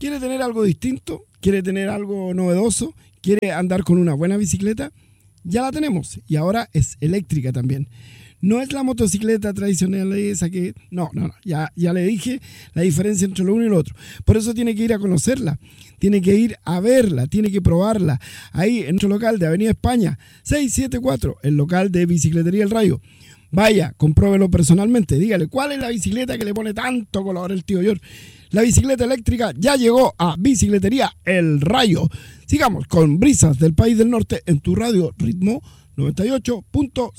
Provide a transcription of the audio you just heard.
¿Quiere tener algo distinto? ¿Quiere tener algo novedoso? ¿Quiere andar con una buena bicicleta? Ya la tenemos y ahora es eléctrica también. No es la motocicleta tradicional esa que... No. Ya le dije la diferencia entre lo uno y lo otro. Por eso tiene que ir a conocerla. Tiene que ir a verla. Tiene que probarla. Ahí en nuestro local de Avenida España 674. El local de Bicicletería El Rayo. Vaya, compruébelo personalmente. Dígale, ¿cuál es la bicicleta que le pone tanto color el tío George? La bicicleta eléctrica ya llegó a Bicicletería El Rayo. Sigamos con Brisas del País del Norte en tu radio Ritmo 98.5.